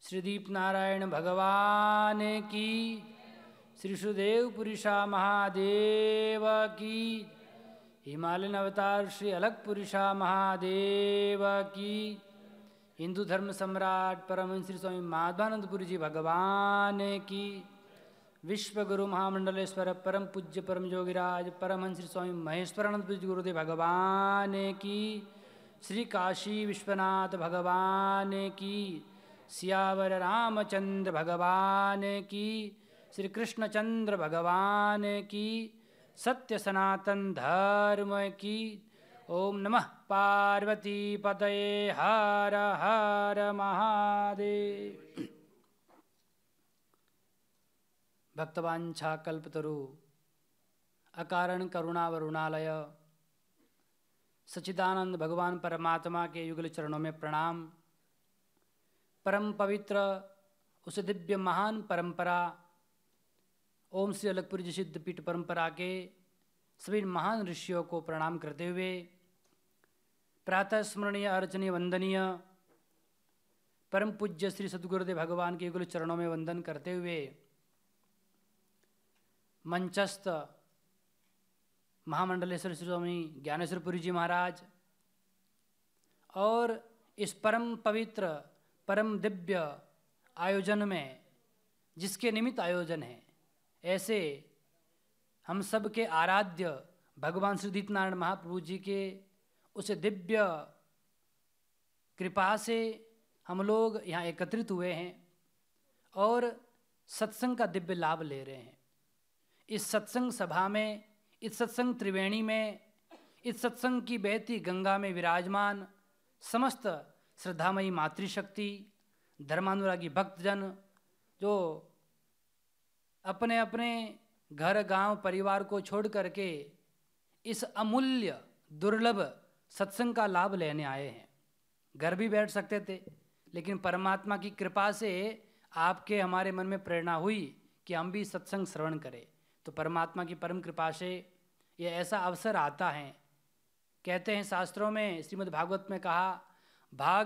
श्री दीप नारायण भगवान की, श्री सुदेव पुरुषा महादेव की, हिमालयन अवतार श्री अलग पुरुषा महादेव की, हिंदू धर्म सम्राट परमहंस श्री स्वामी माधवानंदपुरी जी भगवान की, विश्व गुरु महामंडलेश्वर परम पूज्य परम योगिराज परमहंस श्री स्वामी महेश्वरानंद जी गुरुदेव भगवान की, श्री काशी विश्वनाथ भगवान की, सियावर रामचंद्र भगवान की, श्री कृष्णचंद्र भगवान की, सत्य सनातन धर्म की। ओम नमः पार्वती पतये हर हर महादेव। भक्तवांछा कल्पतरु अकारण करुणावरुणालय सच्चिदानंद भगवान परमात्मा के युगल चरणों में प्रणाम। परम पवित्र उस दिव्य महान परंपरा ओम श्री अलगपुरी जी सिद्धपीठ परंपरा के सभी महान ऋषियों को प्रणाम करते हुए प्रातः स्मरणीय अर्चनीय वंदनीय परम पूज्य श्री सद्गुरुदेव भगवान के युगल चरणों में वंदन करते हुए मंचस्थ महामंडलेश्वर श्री स्वामी ज्ञानेश्वरपुरी जी महाराज और इस परम पवित्र परम दिव्य आयोजन में जिसके निमित्त आयोजन है, ऐसे हम सब के आराध्य भगवान श्री दीपनारायण महाप्रभु जी के उस दिव्य कृपा से हम लोग यहाँ एकत्रित हुए हैं और सत्संग का दिव्य लाभ ले रहे हैं। इस सत्संग सभा में, इस सत्संग त्रिवेणी में, इस सत्संग की बहती गंगा में विराजमान समस्त श्रद्धामयी मातृशक्ति, धर्मानुरागी भक्तजन जो अपने अपने घर गांव परिवार को छोड़ करके इस अमूल्य दुर्लभ सत्संग का लाभ लेने आए हैं। घर भी बैठ सकते थे, लेकिन परमात्मा की कृपा से आपके हमारे मन में प्रेरणा हुई कि हम भी सत्संग श्रवण करें। तो परमात्मा की परम कृपा से ये ऐसा अवसर आता है। कहते हैं शास्त्रों में, श्रीमद् भागवत में कहा, भाग